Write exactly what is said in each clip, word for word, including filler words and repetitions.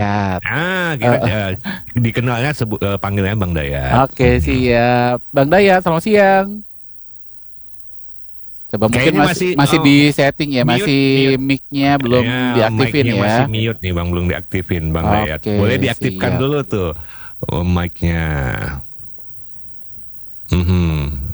Dayat. Ah, kita Uh, uh, dikenalnya sebut uh, panggilannya Bang Dayat. Oke, siap. Bang Dayat, selamat siang. Coba mungkin Kayaknya masih masih masih di oh, setting ya, mute, masih mute. mic-nya belum Ya, diaktifin mic-nya masih ya. mute nih Bang, belum diaktifin Bang Dayat. Boleh Oke, diaktifkan siap. dulu tuh oh, mic-nya. Mhm.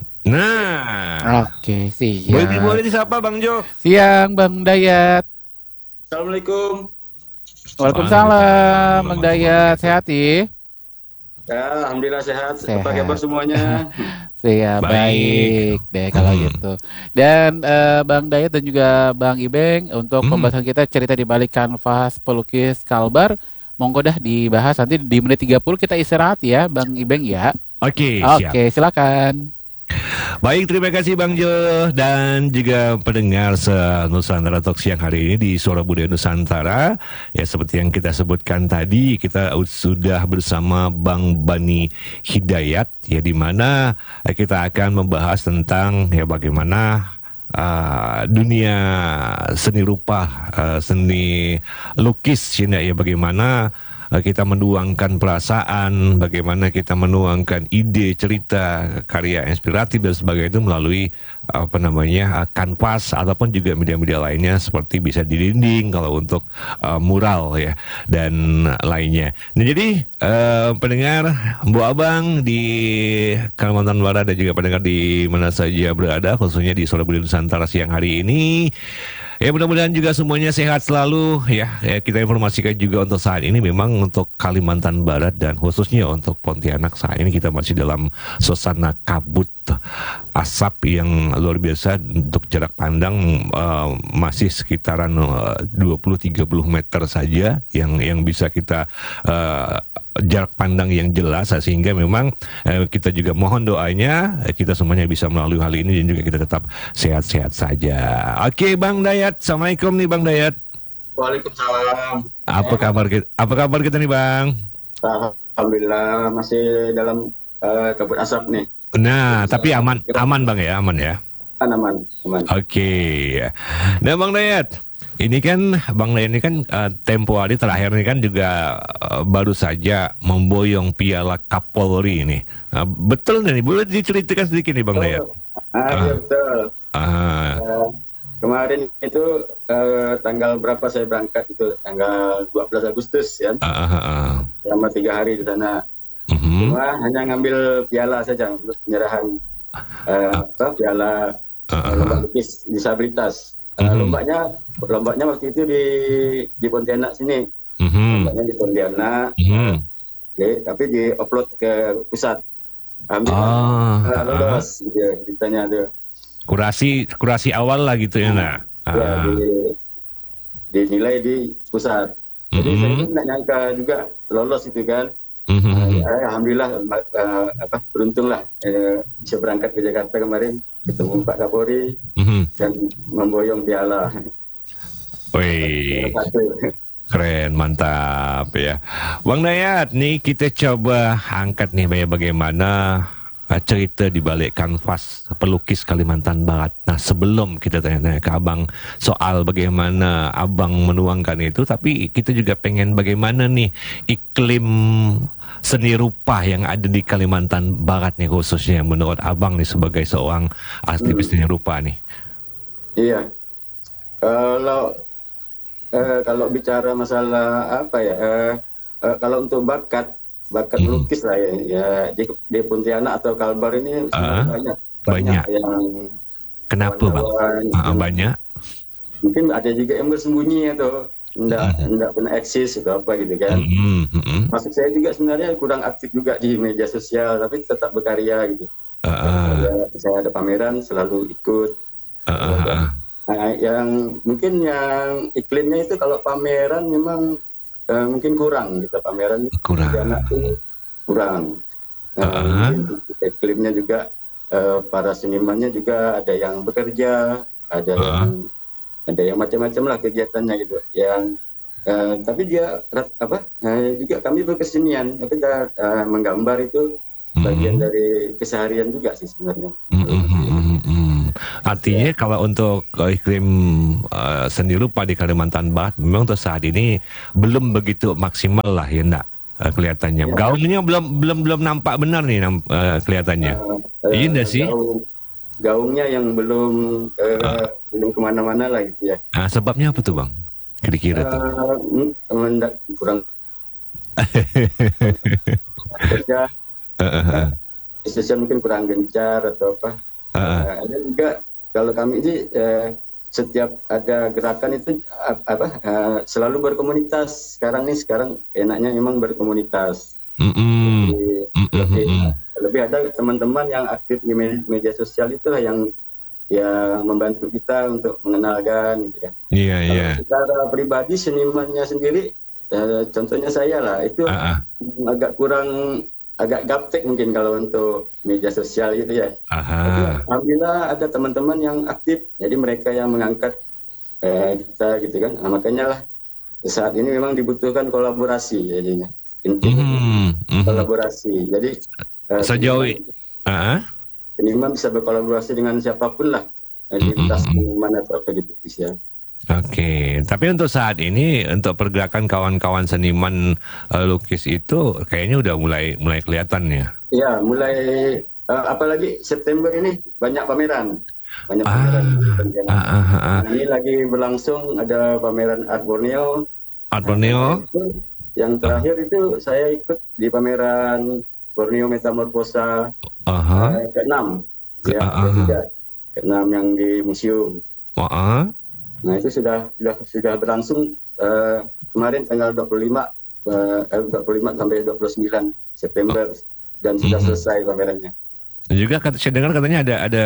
Nah, Oke, boleh siap. boleh disapa Bang Jo. Siang, Bang Dayat. Assalamualaikum. Waalaikumsalam, Bang Waalaikumsalam Dayat. warahmatullahi Sehat ya? Ya, alhamdulillah sehat. Apa kabar Sehat. semuanya? Siap, Baik. baik deh kalau Hmm. gitu. Dan eh, Bang Dayat dan juga Bang Ibeng, untuk Hmm. pembahasan kita cerita di balik kanvas pelukis Kalbar, monggo dah dibahas nanti di menit tiga puluh kita istirahat ya, Bang Ibeng ya. Oke, siap. Oke, silakan. Baik, terima kasih Bang Jo dan juga pendengar se-Nusantara Talk siang hari ini di Suara Budaya Nusantara. Ya seperti yang kita sebutkan tadi, kita sudah bersama Bang Bani Hidayat ya, di mana eh, kita akan membahas tentang ya bagaimana uh, dunia seni rupa, uh, seni lukis ya, ya bagaimana uh, kita menuangkan perasaan, bagaimana kita menuangkan ide, cerita, karya inspiratif dan sebagainya itu melalui apa namanya uh, kanvas ataupun juga media-media lainnya seperti bisa di dinding kalau untuk uh, mural ya dan lainnya. Nah jadi uh, pendengar Bu Abang di Kalimantan Barat dan juga pendengar di mana saja berada, khususnya di Suara Budaya Nusantara siang hari ini. Ya mudah-mudahan juga semuanya sehat selalu ya. Ya kita informasikan juga untuk saat ini memang untuk Kalimantan Barat dan khususnya untuk Pontianak saat ini kita masih dalam suasana kabut asap yang luar biasa. Untuk jarak pandang uh, masih sekitaran uh, dua puluh sampai tiga puluh meter saja yang yang bisa kita uh, jarak pandang yang jelas, sehingga memang eh, kita juga mohon doanya eh, kita semuanya bisa melalui hal ini dan juga kita tetap sehat-sehat saja. Oke Bang Dayat, Assalamualaikum nih Bang Dayat. Waalaikumsalam. Apa kabar kita? Apa kabar kita nih Bang? Alhamdulillah masih dalam uh, kabut asap nih. Nah, tapi aman, aman Bang ya, aman ya. Aman, aman. Oke. Nah Bang Dayat, ini kan Bang Dayat ini kan uh, tempo hari terakhir ini kan juga uh, baru saja memboyong Piala Kapolri ini. Uh, betul nih, boleh diceritakan sedikit nih Bang Dayat? Ah, Ah. iya betul. Ah. Uh, kemarin itu uh, tanggal berapa saya berangkat itu tanggal dua belas Agustus ya. Ah, ah, ah. Selama tiga hari di sana. Mhm. Cuma hanya ngambil piala saja untuk penyerahan uh, apa, piala Ah, ah, uh, lomba ah. lukis disabilitas. Uh, Mhm. lombanya lombanya waktu itu di di Pontianak sini. Mhm. Lombanya di Pontianak. Mhm. Jadi, tapi di-upload ke pusat. Alhamdulillah Ah, uh, ah, ah. lolos gitu ceritanya tuh. kurasi kurasi awal lah gitu ya nak. Ya, Ah. di, dinilai di pusat. Jadi Mhm. saya pun tidak nyangka juga lolos itu kan. Mhm. Uh, Alhamdulillah uh, apa beruntung lah uh, bisa berangkat ke Jakarta kemarin ketemu Pak Kapolri Mhm. dan memboyong piala. Wih, Piala satu. keren, mantap ya. Bang Dayat, nih kita coba angkat nih Baya, bagaimana uh, cerita di balik kanvas pelukis Kalimantan Barat. Nah, sebelum kita tanya-tanya ke Abang soal bagaimana Abang menuangkan itu, tapi kita juga pengen bagaimana nih iklim seni rupa yang ada di Kalimantan Barat nih, khususnya menurut Abang nih sebagai seorang aktivis seni rupa nih. Iya. Kalau eh, kalau bicara masalah apa ya, eh, eh, kalau untuk bakat bakat Mhm. melukis lah ya, ya di, di Pontianak atau Kalbar ini sebenarnya Ah, banyak banyak. yang Kenapa Bang? kawan-kawan Ah, yang banyak. mungkin ada juga yang bersembunyi atau enggak Mhm. enggak pernah eksis atau apa gitu kan. Mhm, mhm. Maksud saya juga sebenarnya kurang aktif juga di media sosial tapi tetap berkarya gitu. Ah, ah, Saya, saya ada pameran selalu ikut. ah, ah, ah. Nah, yang mungkin yang iklimnya itu kalau pameran memang eh, mungkin kurang gitu, pameran Kurang. di anak itu kurang. Nah, Ah. mungkin iklimnya juga eh, para senimannya juga ada yang bekerja, ada Ah. yang ada yang macam-macam lah kegiatannya gitu. Yang eh, tapi dia rat- apa eh, juga kami berkesenian, tapi dia, eh, menggambar itu bagian Mhm. dari keseharian juga sih sebenarnya. Mhm, mhm, mhm. Artinya kalau untuk eh, iklim eh, seni rupa di Kalimantan Barat memang untuk saat ini belum begitu maksimal lah ya enggak eh, kelihatannya. Ya, Gaungnya belum belum belum nampak benar nih nam- eh, kelihatannya. eh, Iya eh, enggak sih? gaung gaungnya yang belum Ah, eh, belum kemana-mana lah gitu ya. ah, sebabnya apa tuh Bang? Kira-kira tuh. Eh, hmm, mendak- kurang kerja, Eh, eh, eh, eh, bisnisnya mungkin kurang gencar atau apa. eh, eh. Eh, ada juga kalau kami ini eh, setiap ada gerakan itu ap- apa eh, selalu berkomunitas. Sekarang nih sekarang enaknya memang berkomunitas. Mm-mm. Jadi, lebih Mm-mm. lebih ada teman-teman yang aktif di me- media sosial itulah yang yang membantu kita untuk mengenalkan gitu ya. Iya, Kalau iya. secara pribadi senimannya sendiri, eh, contohnya saya lah itu Ah, ah. agak kurang agak gaptek mungkin kalau untuk media sosial gitu ya. Tapi Aha. alhamdulillah ada teman-teman yang aktif, jadi mereka yang mengangkat eh, kita gitu kan. Nah, makanya lah saat ini memang dibutuhkan kolaborasi jadinya. Intinya Mhm, mhm. kolaborasi. Jadi eh, Sejauh seniman, i- ah, ah. seniman bisa berkolaborasi dengan siapapun lah. Eh, di Mhm, lintas mhm. seniman atau apa gitu bisa. Oke, tapi untuk saat ini untuk pergerakan kawan-kawan seniman eh, lukis itu kayaknya udah mulai mulai kelihatan ya. Ya, mulai eh, apalagi September ini banyak pameran. Banyak pameran di Ah, Pontianak. ah, ah, ah, ah. Nah, ini lagi berlangsung ada pameran Art Borneo. Art Nah, kemarin Borneo. itu yang terakhir itu saya ikut di pameran Borneo Metamorfosa Aha. eh, keenam. Ke- Ya, ah, ada ah. juga keenam yang di museum. Ah, ah. Nah, itu sudah sudah sudah berlangsung eh, kemarin tanggal dua puluh lima eh, eh, dua puluh lima sampai dua puluh sembilan September dan sudah Mhm. selesai pamerannya. Dan juga kata, saya dengar katanya ada ada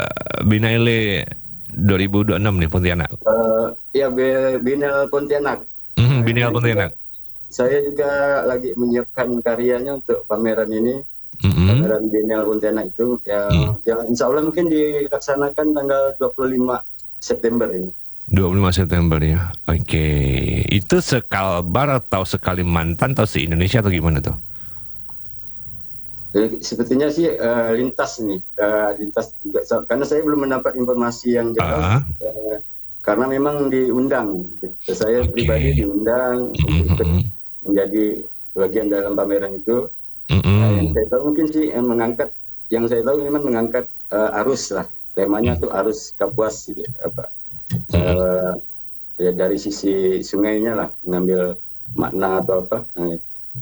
Binaile dua ribu dua puluh enam nih Pontianak. Eh, ya, Be- Binel Pontianak. Mhm, Nah, Binel saya juga, Pontianak. saya juga lagi menyiapkan karyanya untuk pameran ini. Mhm. Pameran Binel Pontianak itu ya, Hmm. yang insya Allah mungkin dilaksanakan tanggal dua puluh lima September ini. dua puluh lima September ya. Oke. Itu sekalbar atau sekalimantan atau se-Indonesia atau gimana tuh? Eh, Sepertinya sih eh, lintas ini, eh, lintas juga. So- karena saya belum mendapat informasi yang jelas. Ah. eh, karena memang diundang, saya Oke. pribadi diundang untuk ikut Mhm. menjadi bagian dalam pameran itu. Mhm. Nah, yang saya tahu mungkin sih yang mengangkat, yang saya tahu memang mengangkat eh, arus lah. Temanya tuh arus Kapuas gitu, apa? Eh, ya dari sisi sungainya lah, mengambil makna atau apa. Nah,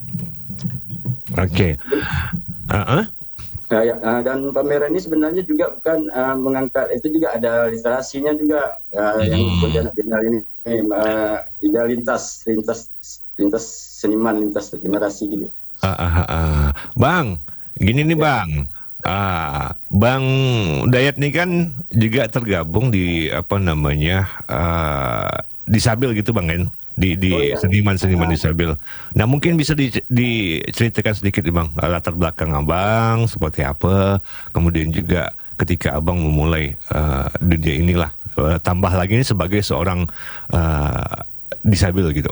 Oke. Ah, ah. Nah, ya, eh, dan pameran ini sebenarnya juga bukan eh, mengangkat, itu juga ada literasinya juga eh, yang Hmm. Pontianak Biennale ini eh, ada lintas lintas lintas seniman, lintas generasi gitu. Ah, ah, ah, ah. Bang, gini nih Bang. Ah, Bang Dayat nih kan juga tergabung di apa namanya ah, disabil gitu Bang kan? Di di Oh, iya. seniman-seniman Ah. disabil. Nah mungkin bisa di, diceritakan sedikit nih Bang latar belakang Abang seperti apa, kemudian juga ketika Abang memulai ah, dunia inilah, ah, tambah lagi ini sebagai seorang ah, disabil gitu.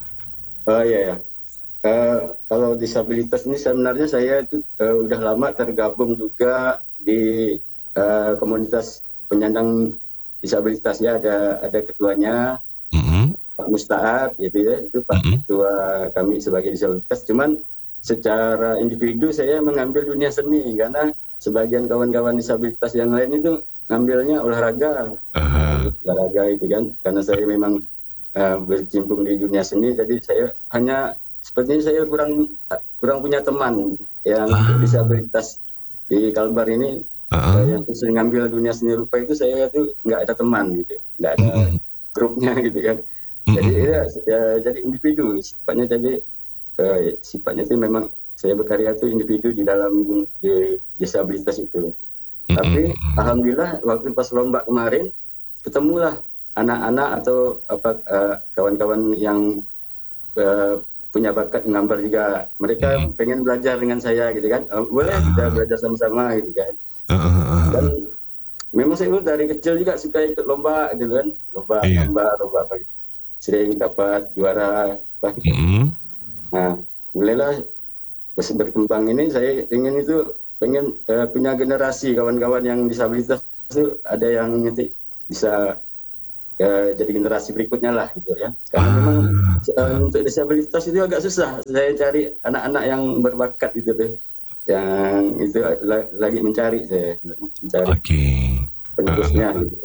Oh iya ya. Eh, kalau disabilitas ini sebenarnya saya itu eh, udah lama tergabung juga di eh, komunitas penyandang disabilitas ya, ada ada ketuanya Mhm. Pak Musta'ab gitu ya, itu Pak Mhm. Ketua kami sebagai disabilitas. Cuman secara individu saya mengambil dunia seni karena sebagian kawan-kawan disabilitas yang lain itu ngambilnya olahraga, Aha. olahraga itu kan. Karena saya memang eh, berkecimpung di dunia seni, jadi saya hanya sepertinya saya kurang kurang punya teman yang Ah. disabilitas di Kalbar ini. Ah. eh, yang sering ngambil dunia seni rupa itu saya tuh nggak ada teman gitu, nggak ada Mhm. grupnya gitu kan. Jadi Mhm. ya, ya jadi individu sifatnya, jadi eh, sifatnya itu memang saya berkarya itu individu di dalam di disabilitas itu. Tapi Mhm. alhamdulillah waktu pas lomba kemarin ketemulah anak-anak atau apa eh, kawan-kawan yang eh, punya bakat menggambar juga. Mereka Mhm. pengen belajar dengan saya gitu kan. Eh, boleh kita belajar sama-sama gitu kan. Ah, ah, ah, Dan ah. memang saya dari kecil juga suka ikut lomba gitu kan. Lomba Iya. gambar, lomba apa gitu. Sering dapat juara apa gitu. Mhm. Nah, mulailah pas berkembang ini saya ingin itu pengen eh, punya generasi kawan-kawan yang disabilitas itu ada yang nanti bisa uh, jadi generasi berikutnya lah gitu ya. Karena Ah, memang uh, ah. untuk disabilitas itu agak susah. Saya cari anak-anak yang berbakat gitu tuh, yang itu la- lagi mencari saya mencari Oke. penerusnya gitu.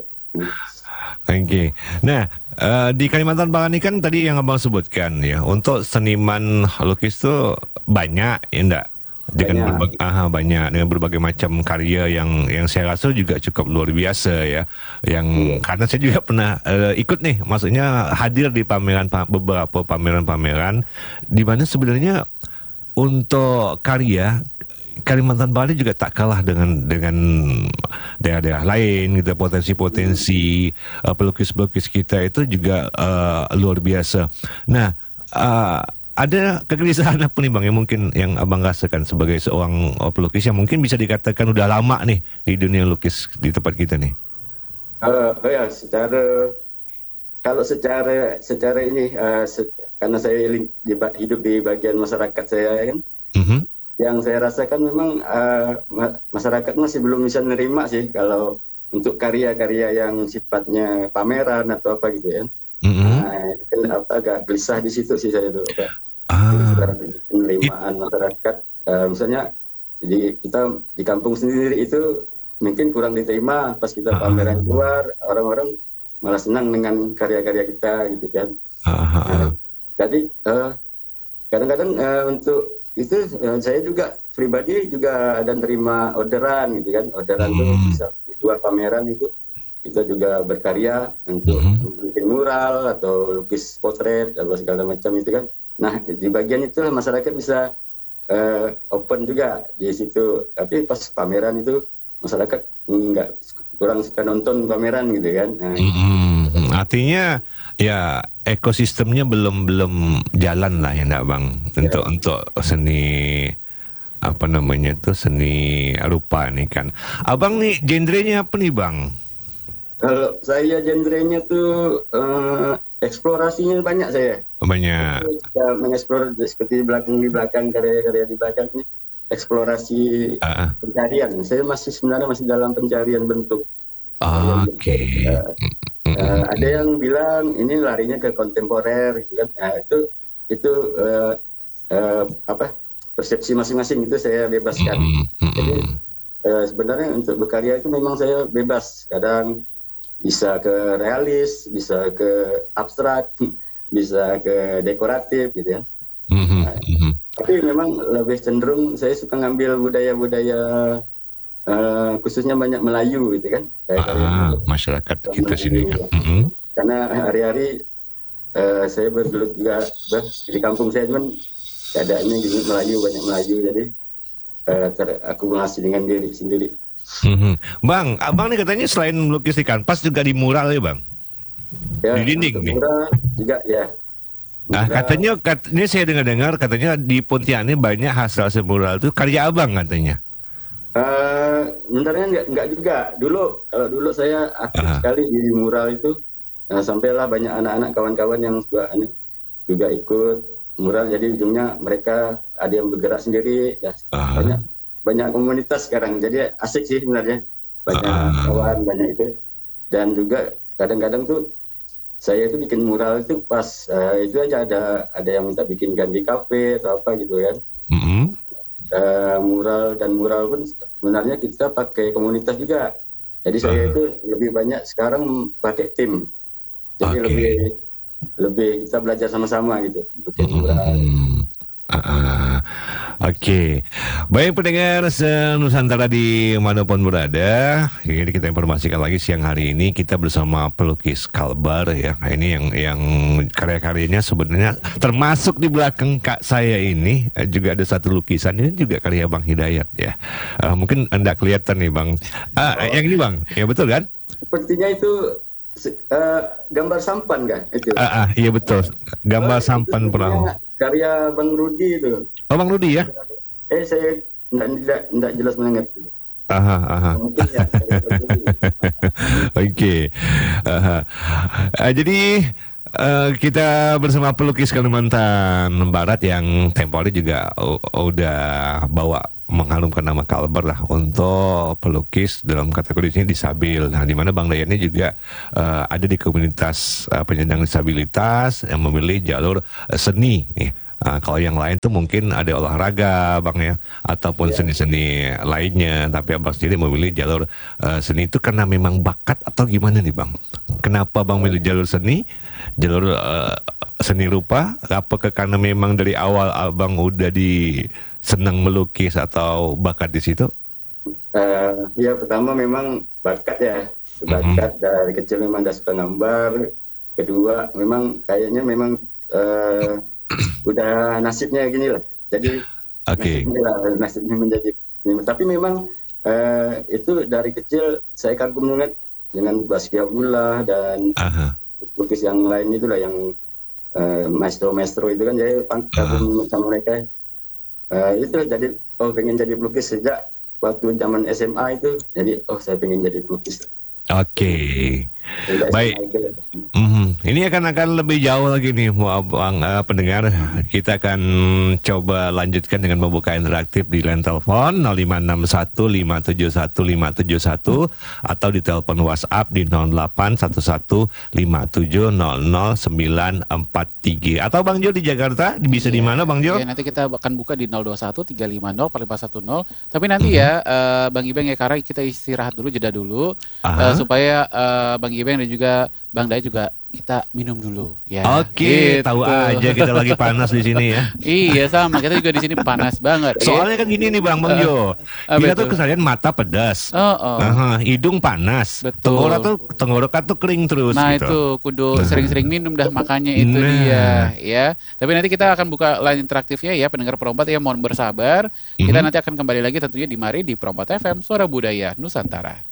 Oke. Nah, eh, di Kalimantan Barat ini kan tadi yang abang sebutkan ya, untuk seniman lukis tuh banyak, ya enggak? Dengan Banyak. berbagai, ah, banyak dengan berbagai macam karya yang yang saya rasa juga cukup luar biasa ya. Yang Iya. karena saya juga pernah eh, ikut nih, maksudnya hadir di pameran pa- beberapa pameran-pameran di mana sebenarnya untuk karya Kalimantan Barat juga tak kalah dengan dengan daerah-daerah lain gitu, potensi-potensi uh, pelukis-pelukis kita itu juga uh, luar biasa. Nah, uh, ada kegelisahan apa nih bang yang mungkin yang abang rasakan sebagai seorang uh, pelukis yang mungkin bisa dikatakan udah lama nih di dunia lukis di tempat kita nih? Uh, oh ya, secara kalau secara secara ini uh, se- karena saya ling- di, ba- hidup di bagian masyarakat saya kan, Mhm. yang saya rasakan memang uh, ma- masyarakat masih belum bisa menerima sih kalau untuk karya-karya yang sifatnya pameran atau apa gitu ya. Mhm. Nah, kan apa agak gelisah di situ sih saya itu apa Ah, it, penerimaan masyarakat. Uh, misalnya di kita di kampung sendiri itu mungkin kurang diterima pas kita pameran ah, keluar, orang-orang malah senang dengan karya-karya kita gitu kan. ah, ah, Nah, ah. jadi uh, kadang-kadang uh, untuk itu uh, saya juga pribadi juga ada nerima orderan gitu kan, orderan tuh Hmm, bisa di luar pameran itu kita juga berkarya untuk mhm. bikin mural atau lukis potret atau segala macam itu kan. Nah di bagian itulah masyarakat bisa uh, open juga di situ, tapi pas pameran itu masyarakat nggak kurang suka nonton pameran gitu kan. Nah, Mm-mm. Artinya ya ekosistemnya belum belum jalan lah ya enggak bang untuk ya. untuk seni apa namanya tuh seni rupa nih kan. Abang nih genrenya apa nih bang? Kalau saya genrenya tuh eh, eksplorasinya banyak saya. Banyak. Itu suka mengeksplor seperti di belakang di belakang karya-karya di belakang ini eksplorasi Ah, pencarian. Saya masih sebenarnya masih dalam pencarian bentuk. Pencarian ah. bentuk. Oke. Eh, eh, ada yang bilang ini larinya ke kontemporer, gitu kan. Nah, itu itu eh, eh, apa persepsi masing-masing itu saya bebaskan. Mm-mm. Jadi Mm-mm. eh, sebenarnya untuk berkarya itu memang saya bebas. Kadang bisa ke realis, bisa ke abstrak, bisa ke dekoratif gitu ya. Mhm. Nah, Mhm. tapi memang lebih cenderung saya suka ngambil budaya-budaya eh, khususnya banyak Melayu gitu kan. Kayak karya Ah, masyarakat kita sini Melayu. kan. Mhm. Karena hari-hari eh, saya bergelut juga bah, di kampung saya cuman keadaannya gitu Melayu, banyak Melayu jadi eh, terakumulasi dengan diri sendiri. Mhm. Bang, abang nih katanya selain melukis di kanvas juga di mural ya bang? Ya, Di dinding untuk nih. murah juga ya. Ah, Mural, katanya, katanya saya dengar-dengar katanya di Pontianak ini banyak hasil-hasil mural itu karya abang katanya. eh sebenarnya nggak nggak juga. Dulu kalau dulu saya aktif Ah, sekali di mural itu, nah, sampailah banyak anak-anak kawan-kawan yang juga juga ikut mural. Jadi ujungnya mereka ada yang bergerak sendiri. Ya, ah, banyak banyak komunitas sekarang. Jadi asik sih sebenarnya. Banyak ah, kawan, banyak itu. Dan juga kadang-kadang tuh saya itu bikin mural itu pas eh, itu aja ada ada yang minta bikinkan di kafe atau apa gitu kan. mm-mm. Eh, mural dan mural pun sebenarnya kita pakai komunitas juga. Jadi saya Ah, itu lebih banyak sekarang pakai tim. Jadi oke. lebih lebih kita belajar sama-sama gitu bikin mural. Mm-mm. Ah, ah. Oke, baik pendengar Nusantara di manapun berada, ini kita informasikan lagi siang hari ini kita bersama pelukis Kalbar ya. Ini yang yang karya-karyanya sebenarnya termasuk di belakang kak saya ini eh, juga ada satu lukisan ini juga karya Bang Hidayat ya. Eh, mungkin anda kelihatan nih Bang. Ah, Oh, yang ini Bang, ya betul kan? sepertinya itu se- eh, gambar sampan kan itu. Ah, ah, iya betul. Oh, Gambar itu sampan perahu. sebenarnya karya Bang Rudi itu. Oh Bang Rudi ya? Eh saya tidak tidak tidak jelas mengingat. Aha, aha. Mungkin ya. Karya Bang Rudi. Oke. Aha. Eh, jadi eh, kita bersama pelukis Kalimantan Barat yang tempo hari juga u- udah bawa mengharumkan nama Kalbar lah untuk pelukis dalam kategori ini disabil. Nah, di mana Bang Dayan ini juga uh, ada di komunitas uh, penyandang disabilitas yang memilih jalur uh, seni nih. Uh, kalau yang lain tuh mungkin ada olahraga, Bang ya, ataupun seni-seni lainnya. Tapi Abang sendiri memilih jalur uh, seni itu karena memang bakat atau gimana nih, Bang? Kenapa Bang milih jalur seni, jalur uh, seni rupa? Apakah karena memang dari awal Abang udah di senang melukis atau bakat di situ? Uh, ya pertama memang bakat ya, bakat mm-hmm. dari kecil memang udah suka gambar. Kedua memang kayaknya memang uh, udah nasibnya gini lah. Jadi okay. nasibnya, lah, nasibnya menjadi. Tapi memang uh, itu dari kecil saya kagum banget dengan Basquiat-Ullah dan uh-huh. lukis yang lain itulah yang uh, maestro-maestro itu kan, jadi kagum uh-huh. sama mereka. Uh, itu jadi oh pengen jadi pelukis sejak waktu zaman S M A itu. Jadi oh saya pengen jadi pelukis. Oke, okay. Baik. Mm-hmm. Ini akan akan lebih jauh lagi nih, Bang uh, pendengar. Kita akan coba lanjutkan dengan membuka interaktif di line telepon nol lima enam satu lima tujuh satu lima tujuh satu atau di telepon WhatsApp di nol delapan satu satu lima tujuh nol nol sembilan empat tiga. Atau Bang Jo di Jakarta bisa yeah. di mana, Bang Jo? Yeah, nanti kita akan buka di nol dua satu tiga lima nol empat lima satu nol. Tapi nanti mm-hmm. ya uh, Bang Ibeng ya, karena kita istirahat dulu, jeda dulu. Uh, supaya uh, Bang Ibeng dan juga Bang Day juga kita minum dulu ya. Oke, gitu. Tahu aja kita lagi panas di sini ya. Iya sama, kita juga di sini panas banget. Soalnya ya? Kan gini nih Bang Bang Jo. Uh, uh, kita betul. Tuh kesalahan mata pedas, oh, oh. Uh, hidung panas, tenggorokan tuh tenggorokan tuh kering terus. Nah gitu. Itu kudu sering-sering minum dah, makanya itu nah. dia ya. Tapi nanti kita akan buka line interaktifnya ya, pendengar Perompat ya, mohon bersabar. Mm-hmm. Kita nanti akan kembali lagi tentunya di mari di Perompat F M Suara Budaya Nusantara.